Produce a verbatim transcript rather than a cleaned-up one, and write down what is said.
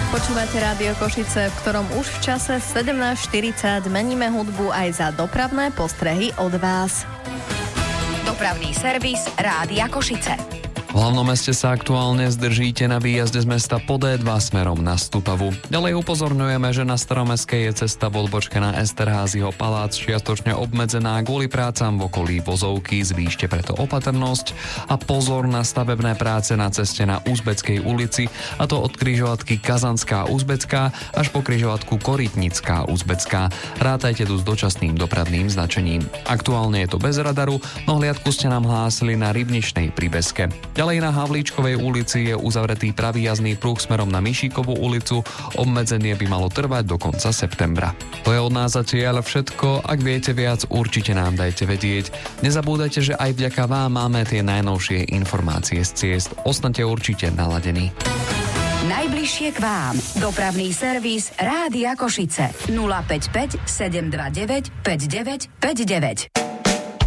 Počúvate Rádio Košice, v ktorom už v čase sedemnásť štyridsať meníme hudbu aj za dopravné postrehy od vás. Dopravný servis Rádia Košice. V hlavnom meste sa aktuálne zdržíte na výjazde z mesta po dé dva smerom na Stupavu. Ďalej upozorňujeme, že na Staromestskej je cesta v odbočke na Esterházyho palác čiastočne obmedzená kvôli prácam v okolí Vozovky, zvýšte preto opatrnosť a pozor na stavebné práce na ceste na Uzbeckej ulici, a to od križovatky Kazanská Uzbecká až po križovatku Korytnická Uzbecká. Rátajte tu s dočasným dopravným značením. Aktuálne je to bez radaru, no hliadku ste nám hlásili na Rybničnej pri Beske. Ďalej na Havlíčkovej ulici je uzavretý pravý jazdný pruh smerom na Mišíkovú ulicu. Obmedzenie by malo trvať do konca septembra. To je od nás zatiaľ všetko. Ak viete viac, určite nám dajte vedieť. Nezabúdajte, že aj vďaka vám máme tie najnovšie informácie z ciest. Ostaňte určite naladení. Najbližšie k vám. Dopravný servis Rádia Košice. nula päť päť sedem dva deväť päť deväť päť deväť.